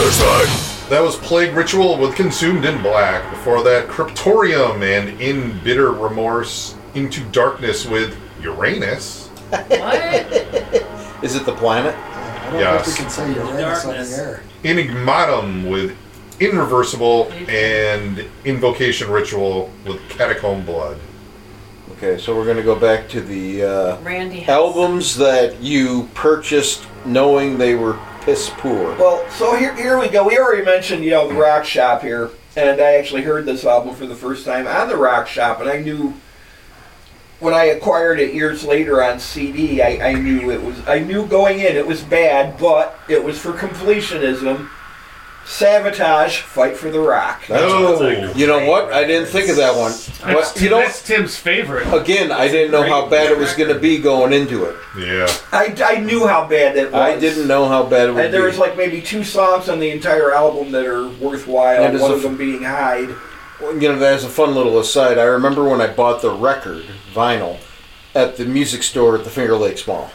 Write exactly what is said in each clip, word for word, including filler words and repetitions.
That was Plague Ritual with Consumed in Black. Before that, Cryptorium and In Bitter Remorse, Into Darkness with Uranus. What? Is it the planet? I don't Yes. think we can say Uranus on the air. Enigmatum with Irreversible, and Invocation Ritual with Catacomb Blood. Okay, so we're going to go back to the uh, Randy has- albums that you purchased knowing they were piss poor. Well, so here here we go. We already mentioned, you know, the Rock Shop here, and I actually heard this album for the first time on the Rock Shop, and I knew when I acquired it years later on C D, I, I knew it was I knew going in it was bad, but it was for completionism. Sabotage, Fight for the Rock. Oh, You know what? I didn't think of that one. That's, What, you know, that's Tim's favorite. again, I didn't know how bad it was going to be going into it. yeah. I, I knew how bad it was. I didn't know how bad it would And there was be. like maybe two songs on the entire album that are worthwhile. And as One a of f- them being Hide. You know, as a fun little aside, I remember when I bought the record, vinyl, at the music store at the Finger Lakes Mall.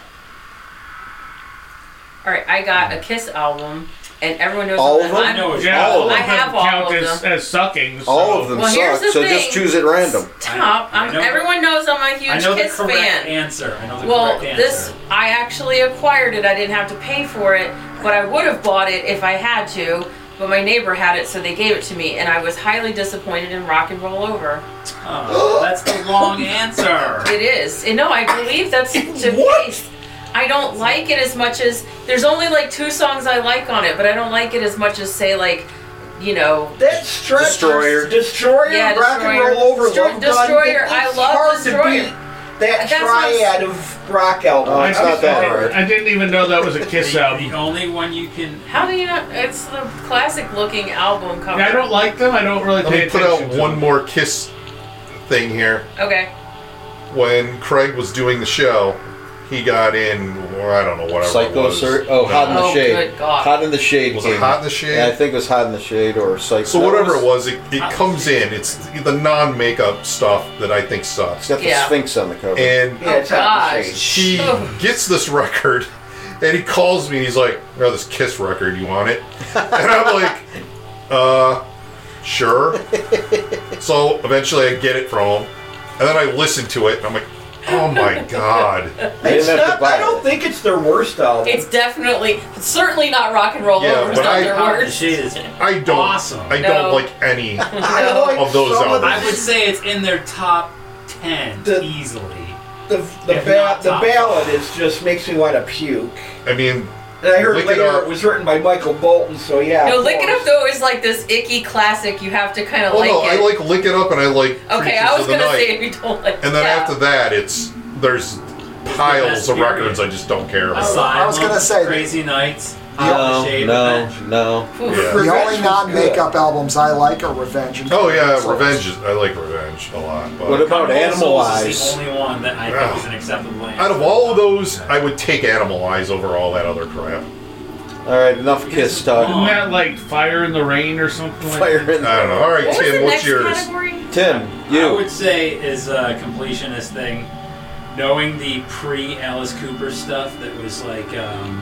Alright, I got a Kiss album, and everyone knows All that of them? I'm- No, Yeah, all of all I of them have all count of as, them. as sucking. So. All of them Well, here's suck, the so thing. just choose at random. Top. I I'm, know- everyone knows I'm a I huge know the Kiss correct fan. answer. I know the Well, correct answer. this, I actually acquired it. I didn't have to pay for it, but I would have bought it if I had to. But my neighbor had it, so they gave it to me, and I was highly disappointed in Rock and Roll Over. Oh, that's the wrong answer. It is. And no, I believe that's the What? case. I don't like it as much as, there's only like two songs I like on it, but I don't like it as much as, say, like, you know, That stretch. Destroyer. Destroyer, Yeah, Rock and Destroyer. Roll Over, Destroy- Love Destroyer, Gun. I It's love hard Destroyer. to beat that That's what triad of rock albums. Oh, it's not that hard. I didn't even know that was a Kiss The, album. the only one you can. how do you not, it's the classic looking album cover. I don't like them. I don't really Let pay me put attention out to one them. more Kiss thing here. Okay. When Craig was doing the show, he got in, well, I don't know, whatever it Psycho was. Sur- Oh, Hot in the Oh, Shade. good God. Hot in the Shade. Was came. it Hot in the Shade? Yeah, I think it was Hot in the Shade or Psycho. So No, whatever it was, it, it Hot in comes the in. It's the non-makeup stuff that I think It's sucks. got the Yeah. Sphinx on the cover. And Yeah, it's Hot in the gosh. Shade. he Oh. gets this record, and he calls me, and he's like, "Oh, this Kiss record, you want it?" And I'm like, "Uh, sure." So eventually, I get it from him, and then I listen to it, and I'm like, "Oh my god!" They It's didn't have to not, buy I it. don't think it's their worst album. It's definitely, it's certainly not Rock and Roll Yeah, Over. It's but not I- their Hot in the worst. Shade is I don't. awesome. I No. don't like any. I like of those some of albums. I would say it's in their top ten The- easily. the the, If ba- not the top ballad five. is just makes me want to puke. I mean, And I heard Lick It later Up. it was written by Michael Bolton, so yeah. No, of Lick It course. Up though is like this icky classic. You have to kind of well, like no, it. I like Lick It Up, and I like okay, Creatures I was of the gonna Night. say if you don't like. And then yeah. after that, it's there's piles best of period. records I just don't care about. Asylum, I was gonna say that- Crazy Nights, Hot in No, the Shade, no, Revenge. no. Oof. Yeah. The Revenge only was non-makeup albums I like are Revenge and Oh yeah, Souls. Revenge. Is, I like Revenge a lot. But What about Carnival Animal Souls is Eyes? the only one that I think is an acceptable answer. out of all of those, I would take Animal Eyes over all that other crap. All right, enough Kiss Isn't talk. that like Fire in the Rain or something like Fire that? in I don't know. All right, What was Tim, the what's next yours? category? Tim, I you. would say is a completionist thing. Knowing the pre-Alice Cooper stuff that was like, um,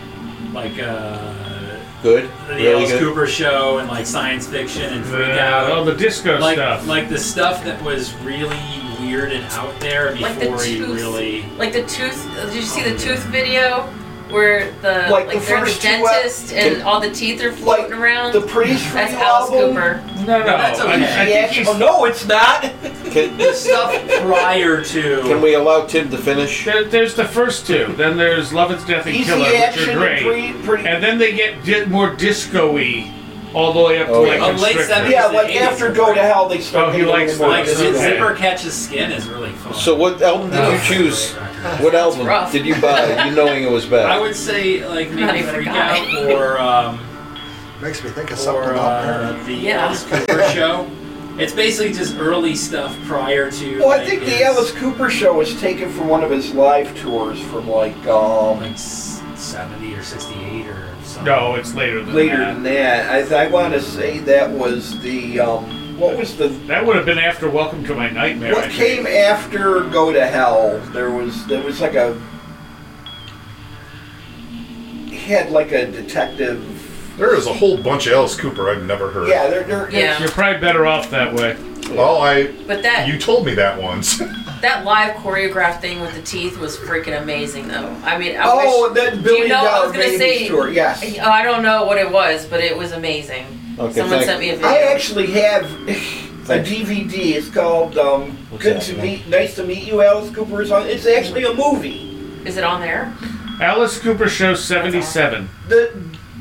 like uh, Good. the Really Alice good. Cooper show and like science fiction and freak Uh, out. oh, the disco like, stuff. like the stuff that was really weird and out there Like the before he tooth. really. Like the tooth. Did you see the tooth video where the Like like, the they're first the two ep- dentist and all the teeth are floating Like around? the Priest for That's You Alice album. Cooper. no, no. That's okay. I, I The think actual- he's, oh no, it's not. Can, The stuff prior to. can we allow Tim to finish? there, there's the first two. Then there's Love It's Death and Easy Killer, which action are and great. pretty, pretty. And then they get di- more disco-y all the way up Oh, to like yeah. Oh, late Constrictor. seventies. Yeah, like after Go to Hell, they start Oh, he getting a likes little more Like those. Zip- disco. Okay. Zipper Catches Skin is really fun. So what album did you choose? What album rough. did you buy, you knowing it was I bad? would say like Not maybe even a Freak guy. Out or um, Makes me think of something or about uh, Parent. the Yeah. Alice Cooper show. It's basically just early stuff prior to. Well, I like, think the his, Alice Cooper show was taken from one of his live tours from like um like s- seventy or sixty-eight or something. No, it's later than later that. than that. I, I want to say that was the um what was the That would have been after Welcome to My Nightmare. I what think. came after Go to Hell? There was there was like a he had like a detective There is a whole bunch of Alice Cooper I've never heard. Yeah, they're, they're, Yeah. You're probably better off that way. Well, I. But that You told me that once. that live choreographed thing with the teeth was freaking amazing, though. I mean, I Oh, wish. that Do billion you know? I dollar was gonna baby say. store. Yes. Oh, I don't know what it was, but it was amazing. Okay, Someone thank- sent me a video. I actually have a D V D. It's called um, What's "Good that, to man? Meet, Nice to Meet You, Alice Cooper." Is on. It's actually a movie. Is it on there? Alice Cooper Show seventy-seven. The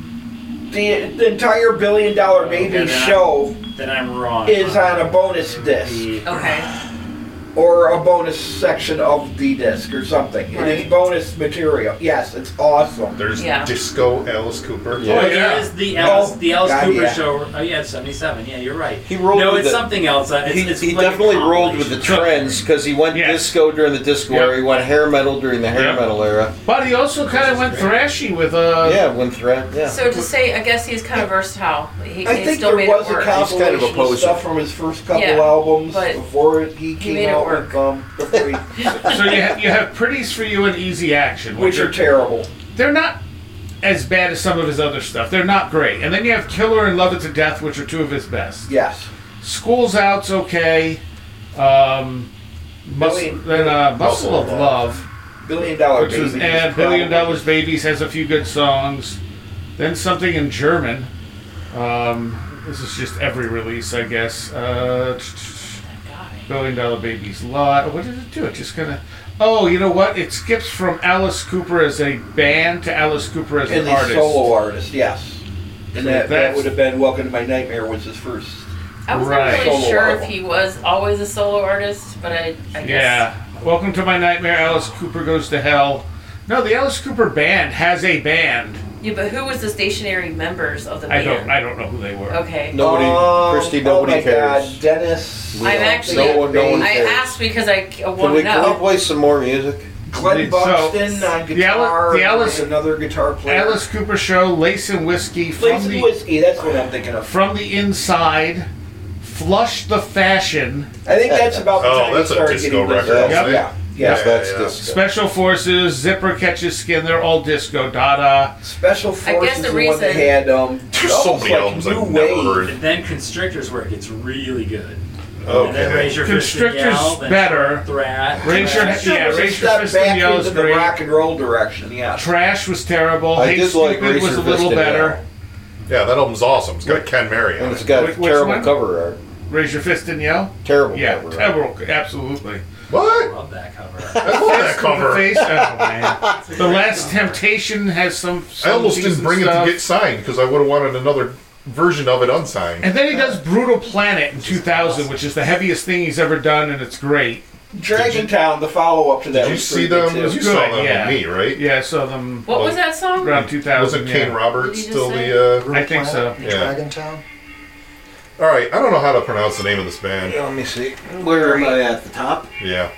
the, the entire billion dollar Okay, baby then I'm- show Then I'm wrong. is on a bonus disc. The- Okay. Or a bonus section of the disc or something. And it's Right. bonus material. Yes, it's awesome. There's Yeah. Disco Alice Cooper. Yeah. Oh, yeah. there is the Alice, Oh, the Alice God, Cooper yeah. show. Oh, yeah, it's seventy-seven. Yeah, you're right. He rolled no, with it's the- something else. Uh, It's, He, it's he like a definitely rolled with the compilation. trends because he went Yes. disco during the disco Yep. era. He went hair metal during the hair Yep. metal era. But he also kind of went thrashy with uh. yeah, went threat. Yeah. So to say, I guess he's kind of versatile. He, I he think still there made was it a work. compilation kind of a of poser. stuff from his first couple Yeah, albums but before he came made it out work. with um, before he, So you have, you have Pretties for You and Easy Action, which are terrible. they're not as bad as some of his other stuff. They're not great. And then you have Killer and Love It to Death, which are two of his best. Yes. School's Out's okay. Um, Mus- Billion- then uh, Muscle of Love, Billion Dollar which Babies. was and is Billion probably- Dollars Babies has a few good songs. Then something in German. Um, this is just every release, I guess. Uh, Billion Dollar Babies lot. What did it do? It just kind of. Oh, you know what? It skips from Alice Cooper as a band to Alice Cooper as And an the artist. solo artist, yes. And So that, that that's- would have been Welcome to My Nightmare was his first. I wasn't Right. really Solo sure album. if he was always a solo artist, but I, I guess. Yeah. Welcome to My Nightmare. Alice Cooper Goes to Hell. No, the Alice Cooper band has a band. Yeah, but who was the stationary members of the I band? don't. I don't know who they were. Okay. Nobody, Um, Christy, nobody oh my cares. God, Dennis. I'm actually. No one- no one I cares. asked because I Can want we, to can we know. play some more music? Glenn So, Buxton on the guitar. Ali- the and Alice- another guitar player. Alice Cooper Show, Lace and Whiskey from Lace and the Whiskey, that's what I'm thinking of. from the inside. Flush the Fashion. I think that's about the Oh, time that's he a started disco getting record, business. isn't it? Yeah. Yes, Yeah. that's yeah. disco. Special Forces, Zipper Catches Skin. They're all disco. Dada. Special I guess Forces the is the one that reason- had um, There's so almost many like albums new I've never wave. heard. And then Constrictor's work gets really good. And then Okay. Raise Your Fist and Constrictor's Yell, then better. Threat. Raise your- Thrash. yeah, was a Raise Your step Fist and back Yell is into the great. rock and roll direction. Yeah. Trash was terrible. I Hey did like Stupid Raise was a Your little Fist and better. Yell. Yeah, that album's awesome. It's got Ken Mary And on it's it. got Which- which terrible one? cover art. Raise Your Fist and Yell. Terrible Yeah, cover art. terrible. Absolutely. What? Love that cover. I love that Fist in the cover. face. Oh man. The Last Temptation has some. I some almost didn't decent bring it stuff. to get signed because I would have wanted another version of it unsigned. And then he does Brutal Planet in two thousand, which is the heaviest thing he's ever done, and it's great. Dragon Town, the follow up to that. Did you was see pretty them? good, too. You saw Good, them yeah. with me, right? Yeah, I saw them What was that song? around two thousand. Wasn't Kane yeah. Roberts What did you still just say? the? Uh... Brutal I think so. Planet, Yeah. Dragon Town. All right, I don't know how to pronounce the name of this band. Let me see. Where am I at the top? Yeah.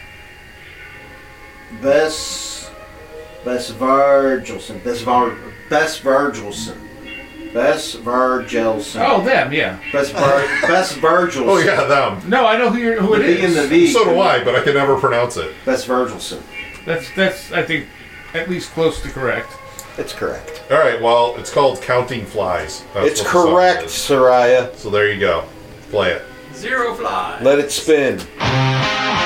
Bess, Bess Vargelson, Bess Var, Bess Vargelson, Bess Vargelson, Oh, them, yeah. Bess Var, Bess Vargelson. Oh yeah, them. No, I know who you're, who The it B and the is. V. So do I, but I can never pronounce it. Bess Vargelson. That's that's I think at least close to correct. It's correct. All right, well, it's called Counting Flies. That's It's what the song correct, is. Soraya. So there you go. Play it. Zero Fly. Let it spin.